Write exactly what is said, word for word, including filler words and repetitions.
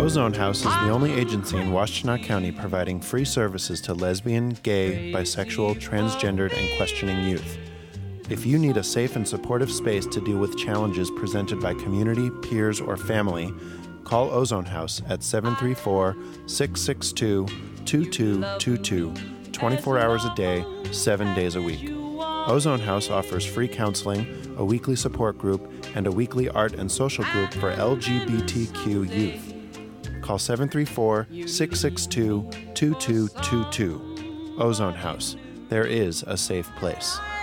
Ozone House is the only agency in Washtenaw County providing free services to lesbian, gay, bisexual, transgendered, and questioning youth. If you need a safe and supportive space to deal with challenges presented by community, peers, or family, call Ozone House at seven three four, six six two, two two two two, twenty-four hours a day, seven days a week. Ozone House offers free counseling, a weekly support group, and a weekly art and social group for L G B T Q youth. Call seven three four, six six two, two two two two. Ozone House. There is a safe place.